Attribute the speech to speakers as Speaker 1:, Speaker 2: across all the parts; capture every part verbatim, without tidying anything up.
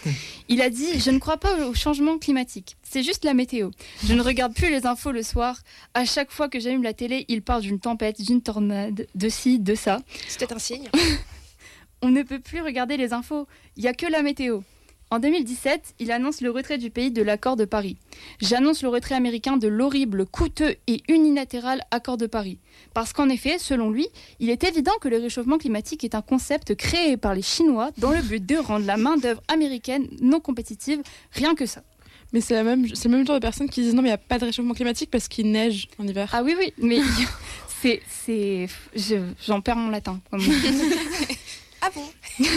Speaker 1: Il a dit « Je ne crois pas au changement climatique, c'est juste la météo. Je ne regarde plus les infos le soir. À chaque fois que j'allume la télé, il parle d'une tempête, d'une tornade, de ci, de ça.
Speaker 2: C'est peut-être un signe.
Speaker 1: On ne peut plus regarder les infos, il n'y a que la météo. » En deux mille dix-sept, il annonce le retrait du pays de l'accord de Paris. J'annonce le retrait américain de l'horrible, coûteux et unilatéral accord de Paris. Parce qu'en effet, selon lui, il est évident que le réchauffement climatique est un concept créé par les Chinois dans le but de rendre la main-d'œuvre américaine non compétitive, rien que ça.
Speaker 3: Mais c'est, la même, c'est le même genre de personnes qui disent non, mais il n'y a pas de réchauffement climatique parce qu'il neige en hiver.
Speaker 1: Ah oui, oui, mais c'est, c'est, je, j'en perds mon latin. Comme
Speaker 2: Ah bon?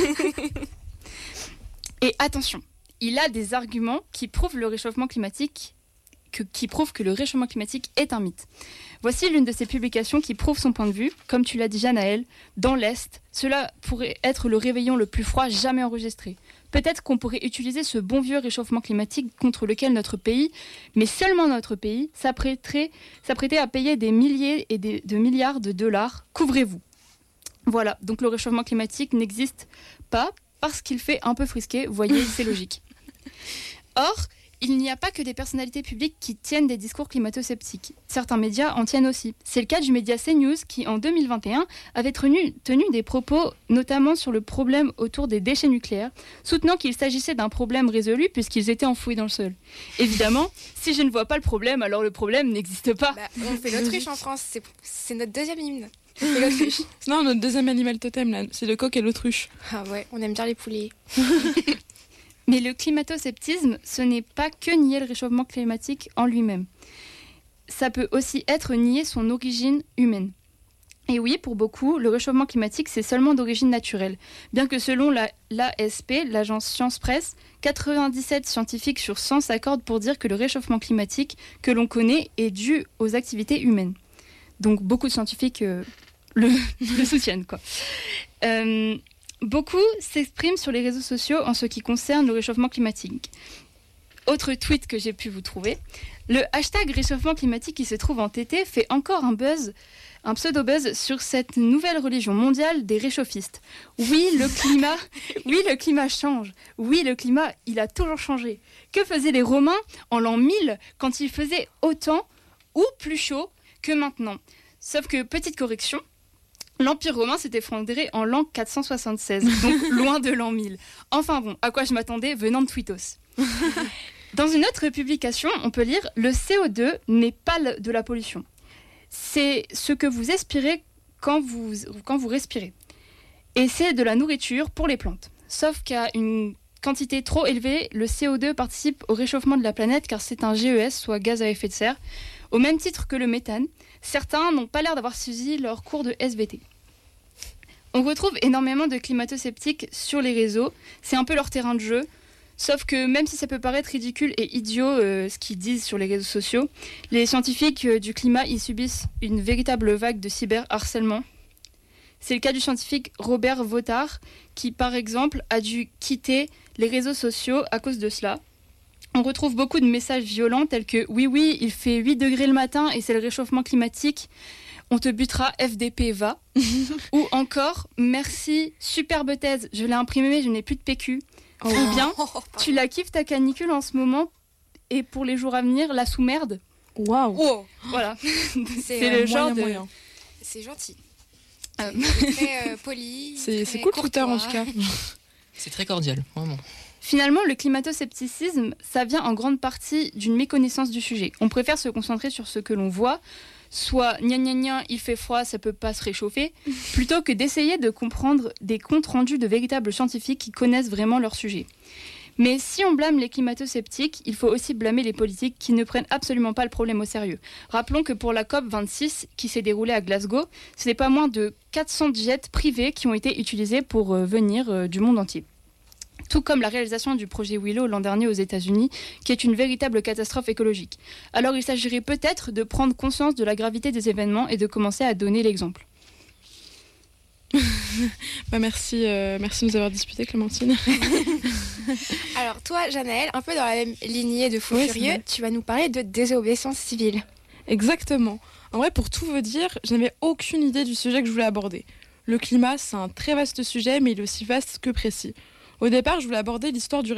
Speaker 1: Et attention, il a des arguments qui prouvent le réchauffement climatique, que, qui prouvent que le réchauffement climatique est un mythe. Voici l'une de ses publications qui prouve son point de vue. Comme tu l'as dit, Janaël, dans l'Est, cela pourrait être le réveillon le plus froid jamais enregistré. Peut-être qu'on pourrait utiliser ce bon vieux réchauffement climatique contre lequel notre pays, mais seulement notre pays, s'apprêterait, s'apprêtait à payer des milliers et des, de milliards de dollars. Couvrez-vous. Voilà, donc le réchauffement climatique n'existe pas parce qu'il fait un peu frisqué, vous voyez, c'est logique. Or, il n'y a pas que des personnalités publiques qui tiennent des discours climato-sceptiques. Certains médias en tiennent aussi. C'est le cas du média CNews qui, en deux mille vingt et un, avait tenu, tenu des propos notamment sur le problème autour des déchets nucléaires, soutenant qu'il s'agissait d'un problème résolu puisqu'ils étaient enfouis dans le sol. Évidemment, si je ne vois pas le problème, alors le problème n'existe pas.
Speaker 2: Bah, on fait l'autruche en France, c'est, c'est notre deuxième hymne. On fait l'autruche.
Speaker 3: Non, notre deuxième animal totem, là, c'est le coq et l'autruche.
Speaker 2: Ah ouais, on aime bien les poulets.
Speaker 1: Mais le climato-sceptisme, ce n'est pas que nier le réchauffement climatique en lui-même. Ça peut aussi être nier son origine humaine. Et oui, pour beaucoup, le réchauffement climatique, c'est seulement d'origine naturelle. Bien que selon la, l'A S P, l'agence Science Presse, quatre-vingt-dix-sept scientifiques sur cent s'accordent pour dire que le réchauffement climatique que l'on connaît est dû aux activités humaines. Donc beaucoup de scientifiques euh, le, le soutiennent, quoi. Euh, Beaucoup s'expriment sur les réseaux sociaux en ce qui concerne le réchauffement climatique. Autre tweet que j'ai pu vous trouver, le hashtag réchauffement climatique qui se trouve en T T fait encore un buzz, un pseudo-buzz sur cette nouvelle religion mondiale des réchauffistes. Oui, le climat, oui, le climat change. Oui, le climat, il a toujours changé. Que faisaient les Romains en l'an mille quand il faisait autant ou plus chaud que maintenant? Sauf que, petite correction, l'Empire romain s'est effondré en l'an quatre cent soixante-seize, donc loin de l'an mille. Enfin bon, à quoi je m'attendais venant de Tweetos. Dans une autre publication, on peut lire « Le C O deux n'est pas de la pollution. C'est ce que vous expirez quand vous, quand vous respirez. Et c'est de la nourriture pour les plantes. Sauf qu'à une quantité trop élevée, le C O deux participe au réchauffement de la planète car c'est un G E S, soit gaz à effet de serre, au même titre que le méthane. Certains n'ont pas l'air d'avoir suivi leur cours de S V T. On retrouve énormément de climato-sceptiques sur les réseaux. C'est un peu leur terrain de jeu. Sauf que même si ça peut paraître ridicule et idiot euh, ce qu'ils disent sur les réseaux sociaux, les scientifiques euh, du climat y subissent une véritable vague de cyberharcèlement. C'est le cas du scientifique Robert Votard qui, par exemple, a dû quitter les réseaux sociaux à cause de cela. On retrouve beaucoup de messages violents tels que « Oui, oui, il fait huit degrés le matin et c'est le réchauffement climatique. On te butera, F D P, va. » Ou encore « Merci, superbe thèse, je l'ai imprimée, je n'ai plus de P Q. » Oh. Ou bien « Tu la kiffes ta canicule en ce moment et pour les jours à venir, la sous-merde. »
Speaker 3: Waouh.
Speaker 2: Wow.
Speaker 1: Voilà.
Speaker 2: C'est,
Speaker 1: c'est
Speaker 2: euh,
Speaker 1: le genre de...
Speaker 3: moyen.
Speaker 2: C'est gentil.
Speaker 1: Euh...
Speaker 2: C'est très euh, poli.
Speaker 3: C'est,
Speaker 2: très
Speaker 3: c'est cool Twitter en tout cas.
Speaker 4: C'est très cordial, vraiment.
Speaker 1: Finalement, le climato-scepticisme, ça vient en grande partie d'une méconnaissance du sujet. On préfère se concentrer sur ce que l'on voit, soit gna gna gna, il fait froid, ça peut pas se réchauffer, plutôt que d'essayer de comprendre des comptes rendus de véritables scientifiques qui connaissent vraiment leur sujet. Mais si on blâme les climato-sceptiques, il faut aussi blâmer les politiques qui ne prennent absolument pas le problème au sérieux. Rappelons que pour la COP vingt-six, qui s'est déroulée à Glasgow, ce n'est pas moins de quatre cents jets privés qui ont été utilisés pour euh, venir euh, du monde entier. Tout comme la réalisation du projet Willow l'an dernier aux États-Unis, qui est une véritable catastrophe écologique. Alors il s'agirait peut-être de prendre conscience de la gravité des événements et de commencer à donner l'exemple.
Speaker 3: bah merci, euh, merci de nous avoir disputé, Clémentine.
Speaker 2: Alors toi, Janaël, un peu dans la même lignée de Fou
Speaker 3: oui,
Speaker 2: Furieux, tu vas nous parler de désobéissance civile.
Speaker 3: Exactement. En vrai, pour tout vous dire, je n'avais aucune idée du sujet que je voulais aborder. Le climat, c'est un très vaste sujet, mais il est aussi vaste que précis. Au départ, je voulais aborder l'histoire du